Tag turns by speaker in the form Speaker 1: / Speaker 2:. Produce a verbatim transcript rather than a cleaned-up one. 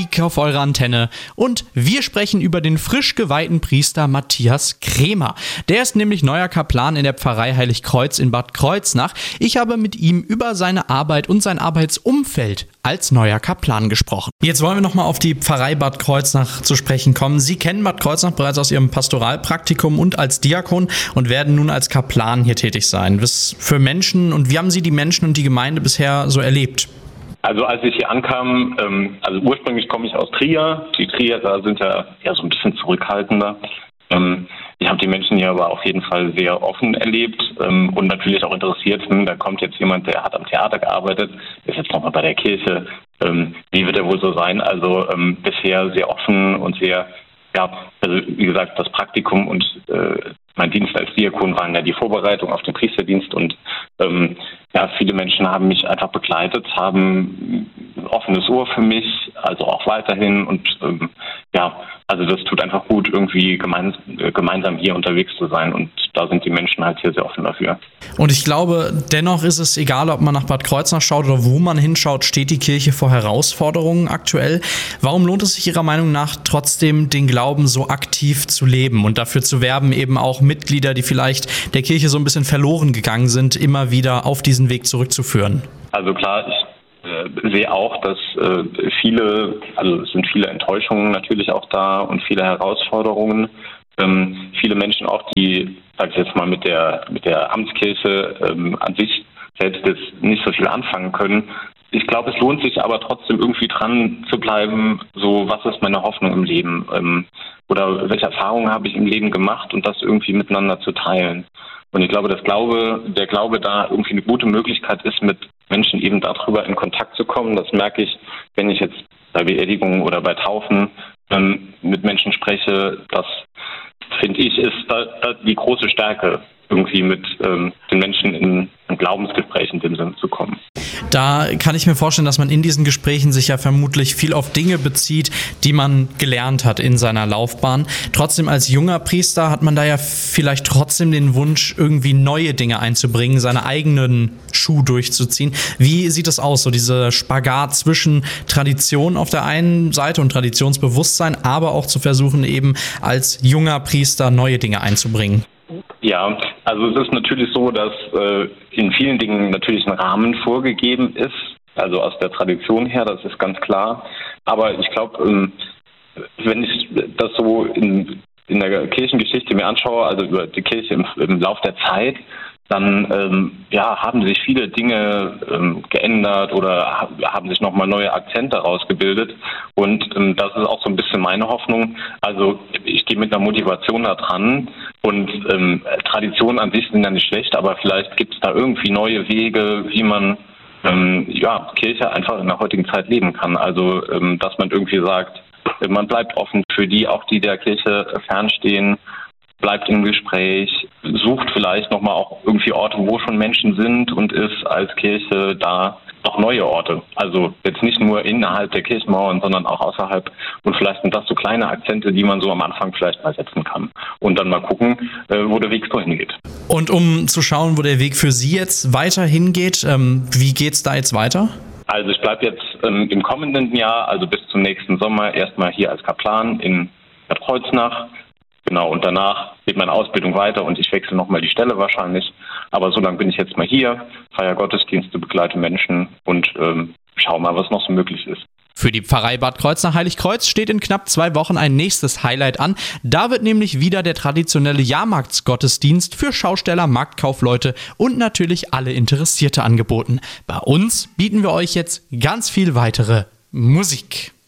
Speaker 1: Mike auf eurer Antenne und wir sprechen über den frisch geweihten Priester Matthias Krämer. Der ist nämlich neuer Kaplan in der Pfarrei Heiligkreuz in Bad Kreuznach. Ich habe mit ihm über seine Arbeit und sein Arbeitsumfeld als neuer Kaplan gesprochen. Jetzt wollen wir nochmal auf die Pfarrei Bad Kreuznach zu sprechen kommen. Sie kennen Bad Kreuznach bereits aus Ihrem Pastoralpraktikum und als Diakon und werden nun als Kaplan hier tätig sein. Was für Menschen und wie haben Sie die Menschen und die Gemeinde bisher so erlebt?
Speaker 2: Also als ich hier ankam, ähm, also ursprünglich komme ich aus Trier. Die Trierer sind ja eher so ein bisschen zurückhaltender. Ähm, ich habe die Menschen hier aber auf jeden Fall sehr offen erlebt ähm, und natürlich auch interessiert. Hm, da kommt jetzt jemand, der hat am Theater gearbeitet, ist jetzt nochmal bei der Kirche. Ähm, wie wird er wohl so sein? Also ähm, bisher sehr offen und sehr, ja, also wie gesagt, das Praktikum und äh, mein Dienst als Diakon waren ja die Vorbereitung auf den Priesterdienst und ähm, ja, viele Menschen haben mich einfach begleitet, haben ein offenes Ohr für mich, also auch weiterhin und ähm, ja, also das tut einfach gut, irgendwie gemeins- äh, gemeinsam hier unterwegs zu sein und da sind die Menschen halt hier sehr offen dafür.
Speaker 1: Und ich glaube, dennoch ist es egal, ob man nach Bad Kreuznach schaut oder wo man hinschaut, steht die Kirche vor Herausforderungen aktuell. Warum lohnt es sich Ihrer Meinung nach trotzdem, den Glauben so aktiv zu leben und dafür zu werben, eben auch Mitglieder, die vielleicht der Kirche so ein bisschen verloren gegangen sind, immer wieder auf diesen Weg zurückzuführen?
Speaker 2: Also klar, ich äh, sehe auch, dass äh, viele, also es sind viele Enttäuschungen natürlich auch da und viele Herausforderungen. Ähm, viele Menschen auch, die, sag ich jetzt mal, mit der mit der Amtskirche ähm, an sich selbst jetzt nicht so viel anfangen können. Ich glaube, es lohnt sich aber trotzdem irgendwie dran zu bleiben, so was ist meine Hoffnung im Leben ähm, oder welche Erfahrungen habe ich im Leben gemacht und das irgendwie miteinander zu teilen. Und ich glaube, dass Glaube, der Glaube da irgendwie eine gute Möglichkeit ist, mit Menschen eben darüber in Kontakt zu kommen. Das merke ich, wenn ich jetzt bei Beerdigungen oder bei Taufen ähm, mit Menschen spreche. Das, finde ich, ist da, da die große Stärke, irgendwie mit ähm, den Menschen in ein Glaubensgespräch in dem Sinne zu kommen.
Speaker 1: Da kann ich mir vorstellen, dass man in diesen Gesprächen sich ja vermutlich viel auf Dinge bezieht, die man gelernt hat in seiner Laufbahn. Trotzdem als junger Priester hat man da ja vielleicht trotzdem den Wunsch, irgendwie neue Dinge einzubringen, seine eigenen Schuh durchzuziehen. Wie sieht das aus, so dieser Spagat zwischen Tradition auf der einen Seite und Traditionsbewusstsein, aber auch zu versuchen, eben als junger Priester neue Dinge einzubringen?
Speaker 2: Ja, also es ist natürlich so, dass äh, in vielen Dingen natürlich ein Rahmen vorgegeben ist, also aus der Tradition her, das ist ganz klar. Aber ich glaube, ähm, wenn ich das so in, in der Kirchengeschichte mir anschaue, also über die Kirche im, im Lauf der Zeit, dann ähm, ja, haben sich viele Dinge ähm, geändert oder haben sich nochmal neue Akzente rausgebildet. Und ähm, das ist auch so ein bisschen meine Hoffnung. Also ich gehe mit einer Motivation da dran und ähm, Traditionen an sich sind ja nicht schlecht, aber vielleicht gibt es da irgendwie neue Wege, wie man ähm, ja, Kirche einfach in der heutigen Zeit leben kann. Also ähm, dass man irgendwie sagt, man bleibt offen für die, auch die der Kirche fernstehen, bleibt im Gespräch, sucht vielleicht nochmal auch irgendwie Orte, wo schon Menschen sind und ist als Kirche da noch neue Orte. Also jetzt nicht nur innerhalb der Kirchenmauern, sondern auch außerhalb. Und vielleicht sind das so kleine Akzente, die man so am Anfang vielleicht mal setzen kann. Und dann mal gucken, wo der Weg so hingeht.
Speaker 1: Und um zu schauen, wo der Weg für Sie jetzt weiter hingeht, ähm, wie geht's da jetzt weiter?
Speaker 2: Also ich bleibe jetzt ähm, im kommenden Jahr, also bis zum nächsten Sommer, erstmal hier als Kaplan in Bad Kreuznach. Genau, und danach geht meine Ausbildung weiter und ich wechsle nochmal die Stelle wahrscheinlich. Aber so lange bin ich jetzt mal hier, feiere Gottesdienste, begleite Menschen und ähm, schau mal, was noch so möglich ist.
Speaker 1: Für die Pfarrei Bad Kreuznach Heiligkreuz steht in knapp zwei Wochen ein nächstes Highlight an. Da wird nämlich wieder der traditionelle Jahrmarktsgottesdienst für Schausteller, Marktkaufleute und natürlich alle Interessierte angeboten. Bei uns bieten wir euch jetzt ganz viel weitere Musik.